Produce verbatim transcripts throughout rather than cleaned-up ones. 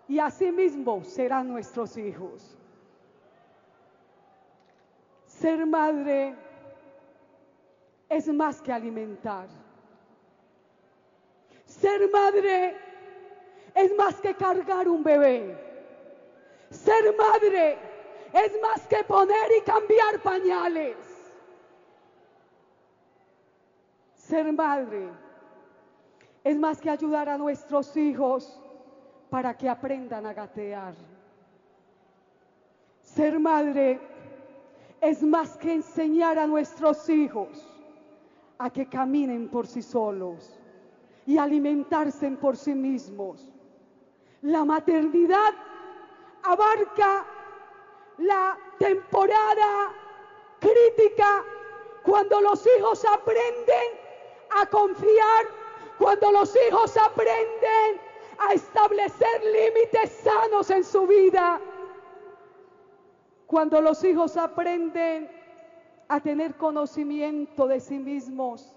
y asimismo serán nuestros hijos. Ser madre es más que alimentar. Ser madre es más que cargar un bebé. Ser madre es más que poner y cambiar pañales. Ser madre es más que ayudar a nuestros hijos para que aprendan a gatear. Ser madre es más que enseñar a nuestros hijos a que caminen por sí solos y alimentarse por sí mismos. La maternidad abarca la temporada crítica cuando los hijos aprenden a confiar, cuando los hijos aprenden a establecer límites sanos en su vida, cuando los hijos aprenden a tener conocimiento de sí mismos.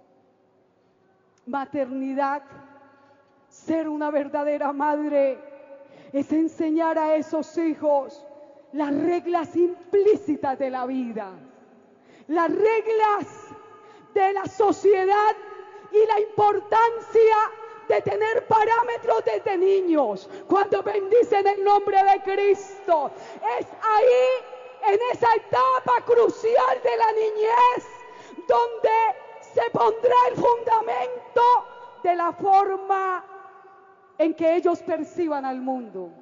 Maternidad, ser una verdadera madre, es enseñar a esos hijos las reglas implícitas de la vida, las reglas de la sociedad y la importancia de tener parámetros desde niños. Cuando bendicen el nombre de Cristo, es ahí, en esa etapa crucial de la niñez, donde se pondrá el fundamento de la forma en que ellos perciban al mundo.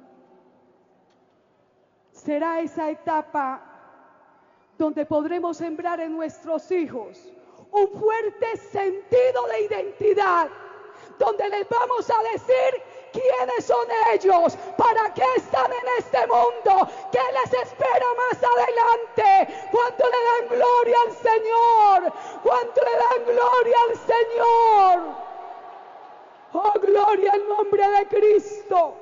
Será esa etapa donde podremos sembrar en nuestros hijos un fuerte sentido de identidad, donde les vamos a decir quiénes son ellos, para qué están en este mundo, qué les espera más adelante, cuánto le dan gloria al Señor, cuánto le dan gloria al Señor. Oh, gloria al nombre de Cristo.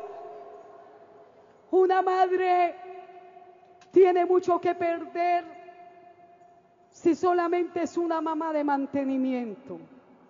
Una madre tiene mucho que perder si solamente es una mamá de mantenimiento.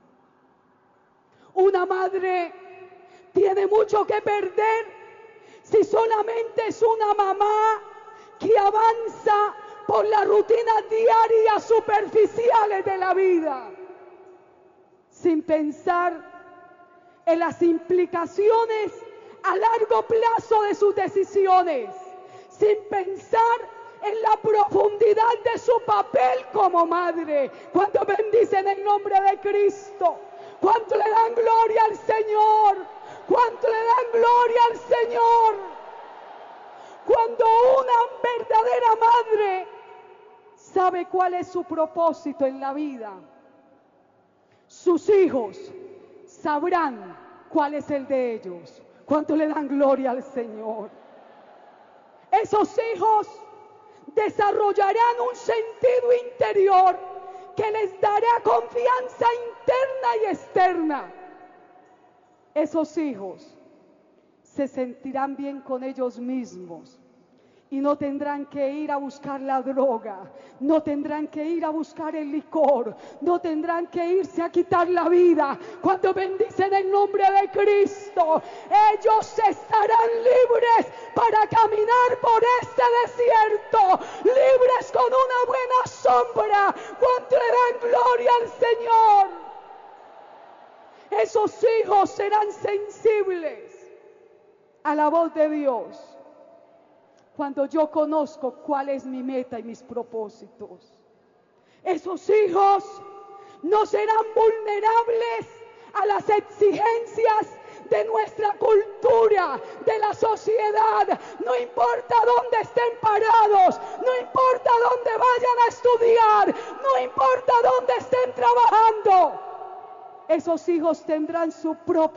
Una madre tiene mucho que perder si solamente es una mamá que avanza por las rutinas diarias superficiales de la vida, sin pensar en las implicaciones a largo plazo de sus decisiones, sin pensar en la profundidad de su papel como madre. Cuando bendicen el nombre de Cristo, cuánto le dan gloria al Señor, cuánto le dan gloria al Señor. Cuando una verdadera madre sabe cuál es su propósito en la vida, sus hijos sabrán cuál es el de ellos. Cuánto le dan gloria al Señor. Esos hijos desarrollarán un sentido interior que les dará confianza interna y externa. Esos hijos se sentirán bien con ellos mismos y no tendrán que ir a buscar la droga, no tendrán que ir a buscar el licor, no tendrán que irse a quitar la vida. Cuando bendicen el nombre de Cristo, ellos estarán libres para caminar por este desierto, libres con una buena sombra. Cuánto le dan gloria al Señor. Esos hijos serán sensibles a la voz de Dios cuando yo conozco cuál es mi meta y mis propósitos. Esos hijos no serán vulnerables a las exigencias de nuestra cultura, de la sociedad. No importa dónde estén parados, no importa dónde vayan a estudiar, no importa dónde estén trabajando. Esos hijos tendrán su propia